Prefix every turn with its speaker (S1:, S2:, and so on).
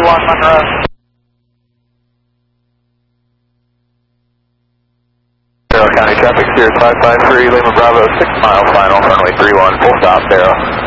S1: Monroe.
S2: County traffic, Sirius 553, Lima Bravo, 6 mile final, runway 31, full stop, Barrow.